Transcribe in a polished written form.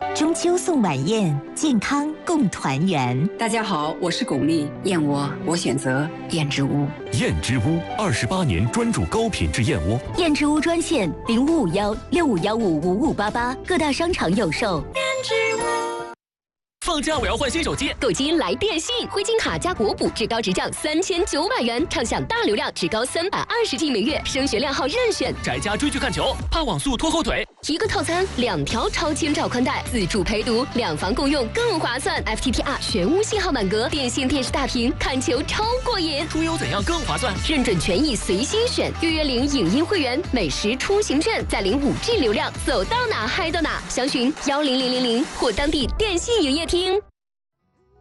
中秋送晚宴，健康共团圆。 大家好，我是巩俐，燕窝我选择燕之屋。 燕之屋28年专注高品质燕窝。 燕之屋专线0551651588，各大商场有售。燕之屋。 放假我要换新手机， 购金来电信，灰金卡加国补，至高直涨3900元，畅享大流量，至高320G 每月，升学亮号任选。 宅家追剧看球，怕网速拖后腿。 一个套餐2条超千兆宽带，自助陪读，2房共用更划算。FTTR 全屋信号满格，电信电视大屏，看球超过瘾。 出游怎样更划算？ 认准权益随心选，预约领影音会员，美食出行券，再领5G 流量，走到哪嗨到哪。详询10000或当地电信营业厅。